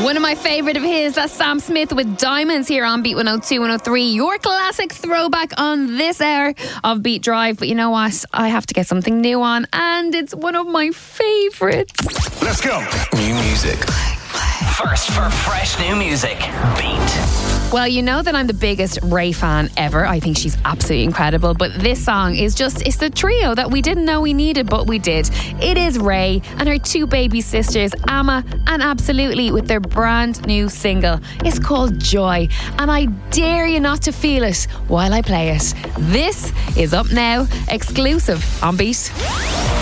One of my favourite of his, that's Sam Smith with Diamonds here on Beat 102, 103. Your classic throwback on this hour of Beat Drive. But you know what? I have to get something new on, and it's one of my favourites. Let's go. New music. First for fresh new music, Beat. Well, you know that I'm the biggest Ray fan ever. I think she's absolutely incredible. But this song is it's the trio that we didn't know we needed, but we did. It is Ray and her two baby sisters, Amma and Absolutely, with their brand new single. It's called Joy. And I dare you not to feel it while I play it. This is up now, exclusive on Beat.